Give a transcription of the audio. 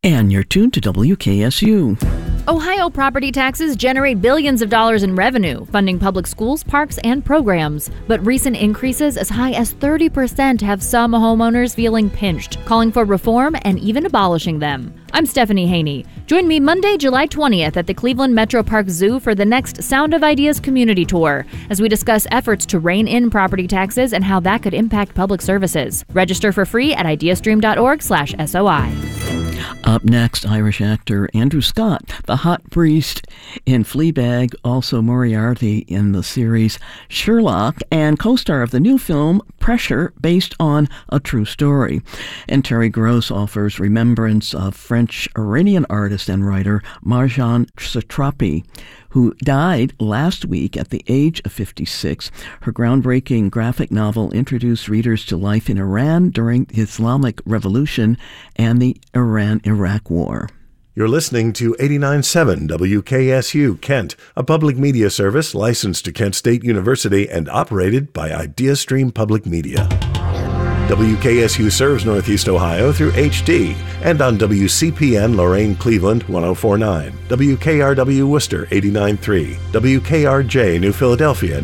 And you're tuned to WKSU. Ohio property taxes generate billions of dollars in revenue, funding public schools, parks, and programs. But recent increases as high as 30% have some homeowners feeling pinched, calling for reform and even abolishing them. I'm Stephanie Haney. Join me Monday, July 20th at the Cleveland Metro Park Zoo for the next Sound of Ideas community tour as we discuss efforts to rein in property taxes and how that could impact public services. Register for free at ideastream.org/SOI. Up next, Irish actor Andrew Scott, the hot priest in Fleabag, also Moriarty in the series Sherlock, and co-star of the new film Pressure, based on a true story. And Terry Gross offers remembrance of French-Iranian artist and writer Marjane Satrapi, who died last week at the age of 56. Her groundbreaking graphic novel introduced readers to life in Iran during the Islamic Revolution and the Iran-Iraq War. You're listening to 89.7 WKSU Kent, a public media service licensed to Kent State University and operated by IdeaStream Public Media. WKSU serves Northeast Ohio through HD and on WCPN Lorain Cleveland 104.9, WKRW Worcester 89.3, WKRJ New Philadelphia